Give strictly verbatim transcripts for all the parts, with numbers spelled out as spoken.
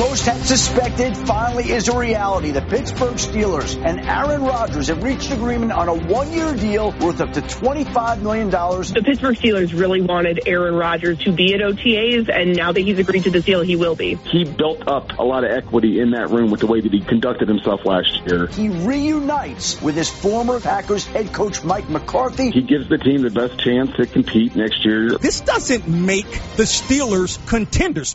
most had suspected finally is a reality. The Pittsburgh Steelers and Aaron Rodgers have reached agreement on a one-year deal worth up to twenty-five million dollars. The Pittsburgh Steelers really wanted Aaron Rodgers to be at O T As, and now that he's agreed to this deal, he will be. He built up a lot of equity in that room with the way that he conducted himself last year. He reunites with his former Packers head coach Mike McCarthy. He gives the team the best chance to compete next year. This doesn't make the Steelers contenders.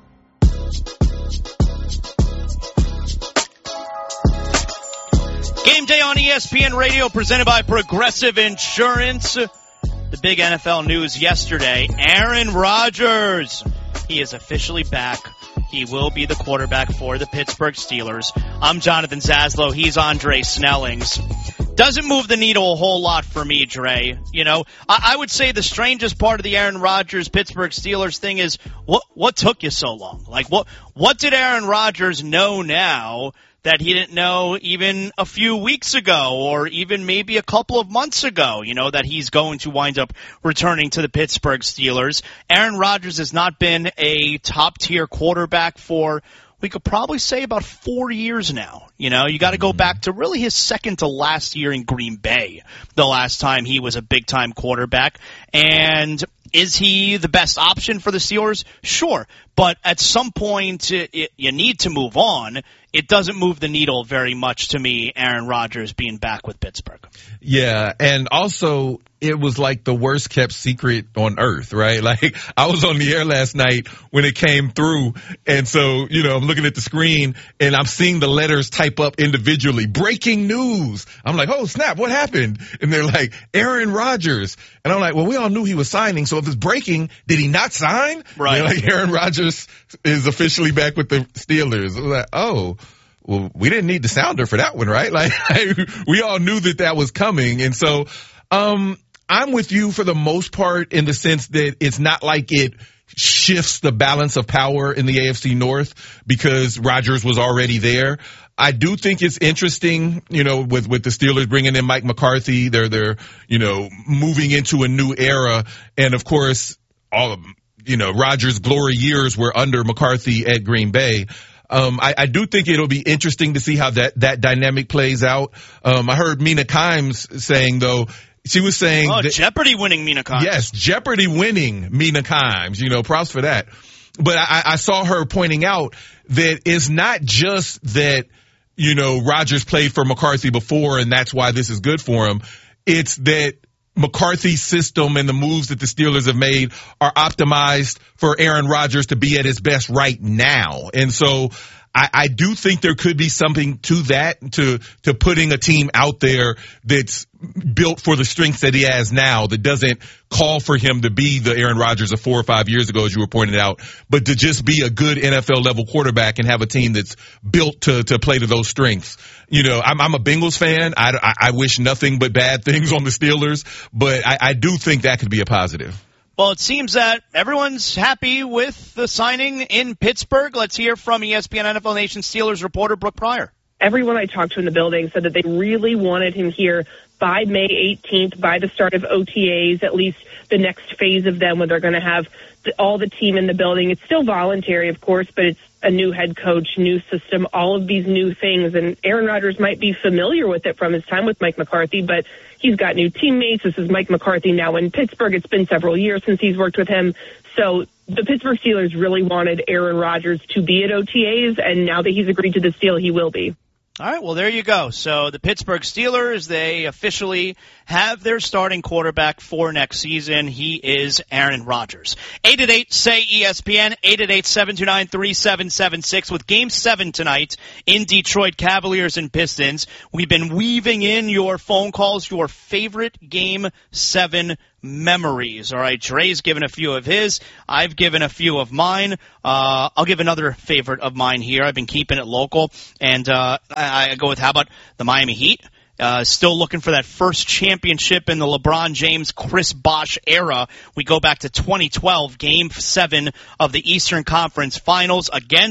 Game day on E S P N Radio presented by Progressive Insurance. The big N F L news yesterday. Aaron Rodgers. He is officially back. He will be the quarterback for the Pittsburgh Steelers. I'm Jonathan Zaslow. He's Andre Snellings. Doesn't move the needle a whole lot for me, Dre. You know, I, I would say the strangest part of the Aaron Rodgers Pittsburgh Steelers thing is what what took you so long? Like, what what did Aaron Rodgers know now that he didn't know even a few weeks ago or even maybe a couple of months ago, you know, that he's going to wind up returning to the Pittsburgh Steelers? Aaron Rodgers has not been a top-tier quarterback for, we could probably say, about four years now. You know, you got to go back to really his second to last year in Green Bay, the last time he was a big-time quarterback. And is he the best option for the Steelers? Sure. But at some point, it, it, you need to move on. It doesn't move the needle very much to me, Aaron Rodgers being back with Pittsburgh. Yeah, and also it was like the worst kept secret on earth, right? Like, I was on the air last night when it came through, and so, you know, I'm looking at the screen and I'm seeing the letters type up individually. Breaking news. I'm like, oh, snap, what happened? And they're like, Aaron Rodgers. And I'm like, well, we all knew he was signing, so if it's breaking, did he not sign? Right. They're like, Aaron Rodgers is officially back with the Steelers. I was like, oh. Well, we didn't need the sounder for that one, right? Like, we all knew that that was coming. And so, um, I'm with you for the most part in the sense that it's not like it shifts the balance of power in the A F C North because Rodgers was already there. I do think it's interesting, you know, with, with the Steelers bringing in Mike McCarthy. They're, they're, you know, moving into a new era. And of course, all of, you know, Rodgers' glory years were under McCarthy at Green Bay. Um, I, I do think it'll be interesting to see how that, that dynamic plays out. Um, I heard Mina Kimes saying, though, she was saying. Oh, that, Jeopardy winning Mina Kimes. Yes, Jeopardy winning Mina Kimes. You know, props for that. But I, I saw her pointing out that it's not just that, you know, Rodgers played for McCarthy before and that's why this is good for him. It's that McCarthy's system and the moves that the Steelers have made are optimized for Aaron Rodgers to be at his best right now. And so I, I do think there could be something to that, to, to putting a team out there that's built for the strengths that he has now, that doesn't call for him to be the Aaron Rodgers of four or five years ago, as you were pointing out, but to just be a good N F L level quarterback and have a team that's built to, to play to those strengths. You know, I'm, I'm a Bengals fan. I, I, I wish nothing but bad things on the Steelers, but I, I do think that could be a positive. Well, it seems that everyone's happy with the signing in Pittsburgh. Let's hear from E S P N N F L Nation Steelers reporter Brooke Pryor. Everyone I talked to in the building said that they really wanted him here by May eighteenth, by the start of O T As, at least the next phase of them, where they're going to have the, all the team in the building. It's still voluntary, of course, but it's a new head coach, new system, all of these new things. And Aaron Rodgers might be familiar with it from his time with Mike McCarthy, but he's got new teammates. This is Mike McCarthy now in Pittsburgh. It's been several years since he's worked with him. So the Pittsburgh Steelers really wanted Aaron Rodgers to be at O T As, and now that he's agreed to this deal, he will be. All right, well, there you go. So the Pittsburgh Steelers, they officially have their starting quarterback for next season. He is Aaron Rodgers. eight eight eight, S A Y, E S P N, eight eight eight, seven two nine, three seven seven six. With Game seven tonight in Detroit, Cavaliers and Pistons, we've been weaving in your phone calls, your favorite Game seven memories. All right, Dre's given a few of his. I've given a few of mine. Uh, I'll give another favorite of mine here. I've been keeping it local, and uh, I, I go with, how about the Miami Heat? Uh, still looking for that first championship in the LeBron James, Chris Bosh era. We go back to twenty twelve, Game seven of the Eastern Conference Finals against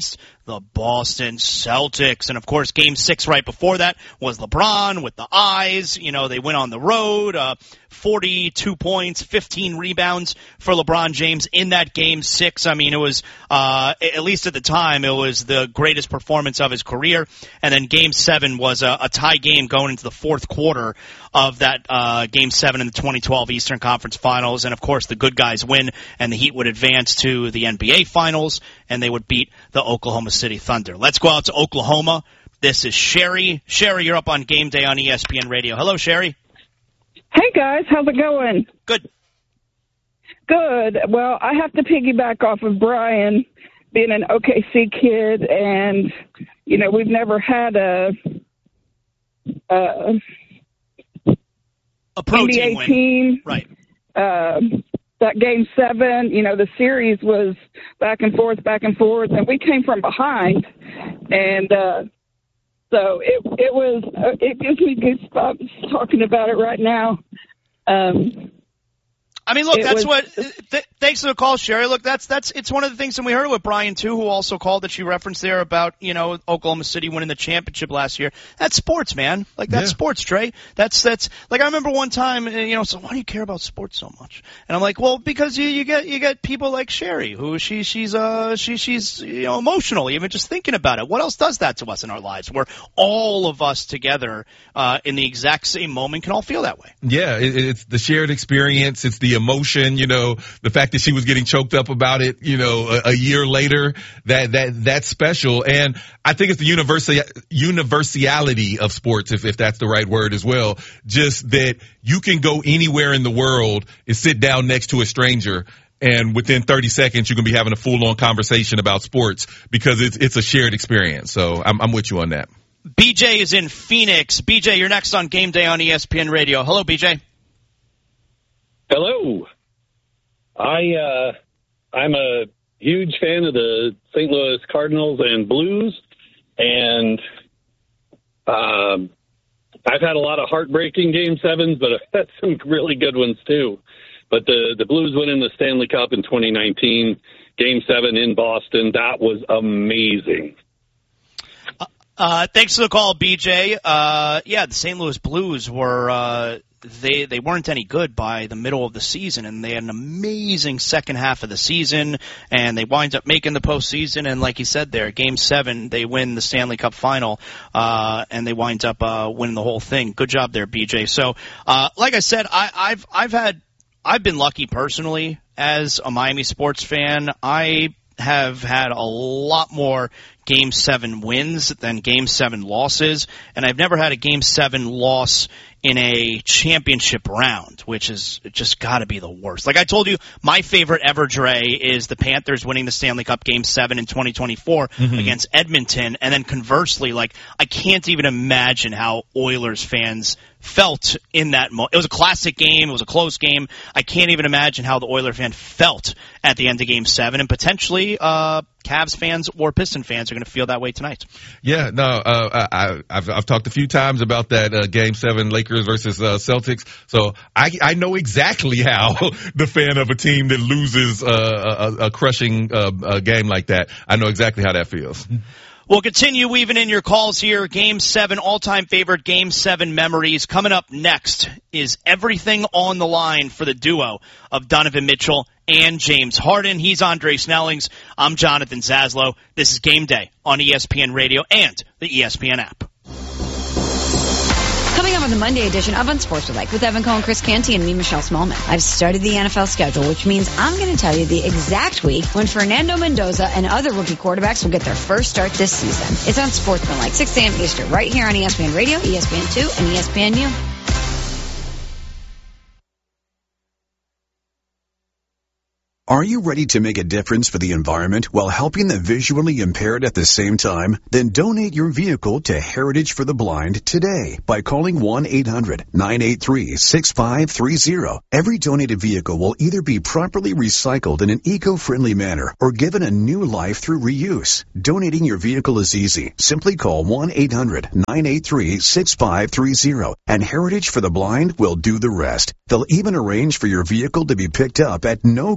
the Boston Celtics. And, of course, Game six right before that was LeBron with the eyes. You know, they went on the road, uh, forty-two points, fifteen rebounds for LeBron James in that Game six. I mean, it was, uh, at least at the time, it was the greatest performance of his career. And then Game seven was a, a tie game going into the fourth quarter of that uh, Game seven in the twenty twelve Eastern Conference Finals. And, of course, the good guys win, and the Heat would advance to the N B A Finals, and they would beat the Oklahoma City Thunder. Let's go out to Oklahoma. This is Sherry. Sherry, you're up on Game Day on E S P N Radio. Hello, Sherry. Hey, guys. How's it going? Good. Good. Well, I have to piggyback off of Brian being an O K C kid, and, you know, we've never had a, a, a pro N B A team win. team. Right. Uh, that Game seven, you know, the series was back and forth, back and forth, and we came from behind, and uh, so it it was uh, it gives me goosebumps talking about it right now. Um, I mean, look, that's was, what. Th- thanks for the call, Sherry. Look, that's that's it's one of the things, and we heard it with Brian too, who also called that you referenced there about you know Oklahoma City winning the championship last year. That's sports, man. Like that's yeah. sports, Trey. That's that's like I remember one time, you know, so why do you care about sports so much? And I'm like, well, because you you get you get people like Sherry, who she she's uh she she's you know emotional even just thinking about it. What else does that to us in our lives? Where all of us together uh, in the exact same moment can all feel that way. Yeah, it, it's the shared experience. It's the emotion, you know, the fact that she was getting choked up about it, you know, a, a year later, that, that, that's special. And I think it's the universal, universality of sports, if, if that's the right word as well. Just that you can go anywhere in the world and sit down next to a stranger, and within thirty seconds, you can be having a full-on conversation about sports because it's, it's a shared experience. So I'm, I'm with you on that. B J is in Phoenix. B J, you're next on Game Day on E S P N Radio. Hello, B J. Hello. I, uh, I'm a huge fan of the Saint Louis Cardinals and Blues, and um, I've had a lot of heartbreaking Game sevens, but I've had some really good ones too. But the, the Blues winning the Stanley Cup in twenty nineteen, Game seven in Boston, that was amazing. Uh, uh, thanks for the call, B J. Uh, yeah, the Saint Louis Blues were uh, they they weren't any good by the middle of the season, and they had an amazing second half of the season, and they wind up making the postseason. And like you said, there, Game Seven, they win the Stanley Cup final, uh, and they wind up uh, winning the whole thing. Good job there, B J. So, uh, like I said, I, I've I've had I've been lucky personally as a Miami sports fan. I have had a lot more Game seven wins than Game seven losses, and I've never had a Game seven loss in a championship round, which is just got to be the worst. Like I told you, my favorite ever, Dre, is the Panthers winning the Stanley Cup Game seven in twenty twenty-four mm-hmm. against Edmonton, and then conversely, like I can't even imagine how Oilers fans felt in that moment. It was a classic game. It was a close game. I can't even imagine how the Oilers fan felt at the end of Game seven, and potentially uh, Cavs fans or Piston fans are going to feel that way tonight. Yeah, no, uh, I, I've, I've talked a few times about that uh, Game seven Lakers versus uh, Celtics, so I, I know exactly how the fan of a team that loses uh, a, a crushing uh, a game like that, I know exactly how that feels. We'll continue weaving in your calls here. Game seven, all-time favorite Game seven memories. Coming up next is everything on the line for the duo of Donovan Mitchell and James Harden. He's Andre Snellings. I'm Jonathan Zaslow. This is Game Day on E S P N Radio and the E S P N app. Coming up on the Monday edition of Unsportsmanlike with Evan Cohen, Chris Canty, and me, Michelle Smallman. I've studied the N F L schedule, which means I'm going to tell you the exact week when Fernando Mendoza and other rookie quarterbacks will get their first start this season. It's Unsportsmanlike, six a.m. Eastern, right here on E S P N Radio, E S P N two, and E S P N U. Are you ready to make a difference for the environment while helping the visually impaired at the same time? Then donate your vehicle to Heritage for the Blind today by calling one eight hundred nine eight three six five three zero. Every donated vehicle will either be properly recycled in an eco-friendly manner or given a new life through reuse. Donating your vehicle is easy. Simply call one eight hundred nine eight three six five three zero and Heritage for the Blind will do the rest. They'll even arrange for your vehicle to be picked up at no cost to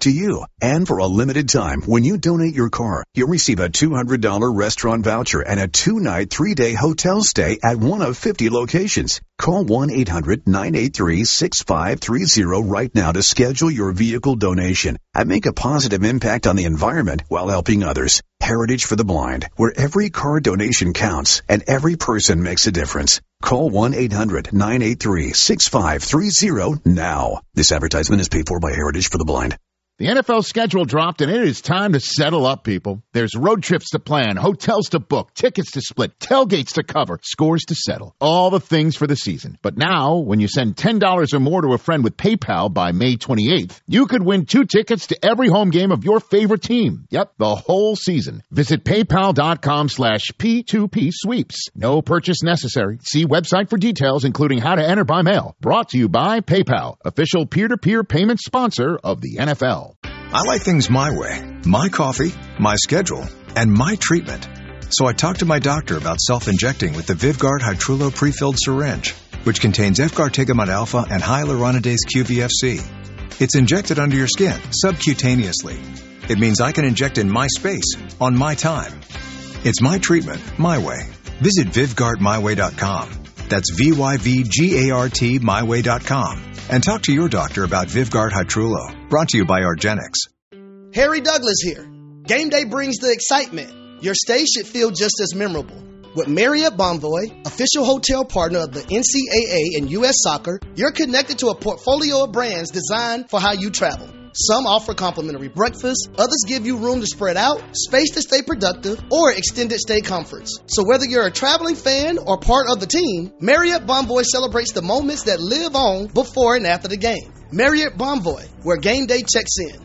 to you. And for a limited time, when you donate your car, you'll receive a two hundred dollars restaurant voucher and a two-night, three-day hotel stay at one of fifty locations. Call one eight hundred nine eight three six five three zero right now to schedule your vehicle donation and make a positive impact on the environment while helping others. Heritage for the Blind, where every car donation counts and every person makes a difference. Call one eight hundred nine eight three six five three zero now. This advertisement is paid for by Heritage for the Blind. The N F L schedule dropped, and it is time to settle up, people. There's road trips to plan, hotels to book, tickets to split, tailgates to cover, scores to settle. All the things for the season. But now, when you send ten dollars or more to a friend with PayPal by May twenty-eighth, you could win two tickets to every home game of your favorite team. Yep, the whole season. Visit paypal.com slash P2P sweeps. No purchase necessary. See website for details, including how to enter by mail. Brought to you by PayPal, official peer-to-peer payment sponsor of the N F L. I like things my way, my coffee, my schedule, and my treatment. So I talked to my doctor about self-injecting with the Vyvgart Hytrulo pre-filled syringe, which contains efgartigimod alpha and hyaluronidase Q V F C. It's injected under your skin, subcutaneously. It means I can inject in my space, on my time. It's my treatment, my way. Visit Vyvgart my way dot com. That's V Y V G A R T my way dot com. And talk to your doctor about Vyvgart Hytrulo. Brought to you by Argenix. Harry Douglas here. Game day brings the excitement. Your stay should feel just as memorable. With Marriott Bonvoy, official hotel partner of the N C double A and U S Soccer, you're connected to a portfolio of brands designed for how you travel. Some offer complimentary breakfast, others give you room to spread out, space to stay productive, or extended stay comforts. So whether you're a traveling fan or part of the team, Marriott Bonvoy celebrates the moments that live on before and after the game. Marriott Bonvoy, where game day checks in.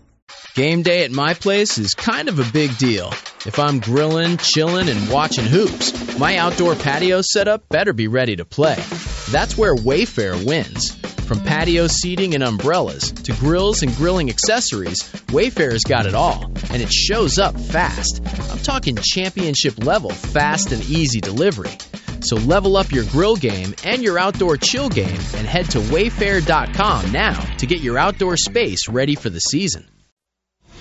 Game day at my place is kind of a big deal. If I'm grilling, chilling, and watching hoops, my outdoor patio setup better be ready to play. That's where Wayfair wins. From patio seating and umbrellas to grills and grilling accessories, Wayfair's got it all, and it shows up fast. I'm talking championship level fast and easy delivery. So level up your grill game and your outdoor chill game and head to wayfair dot com now to get your outdoor space ready for the season.